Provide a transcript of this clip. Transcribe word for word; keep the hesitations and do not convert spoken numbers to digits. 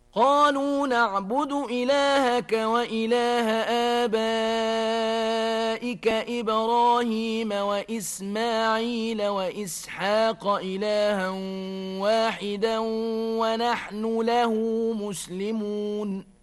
قالوا نعبد إلهك وإله آبائك إبراهيم وإسماعيل وإسحاق إلها واحدا ونحن له مسلمون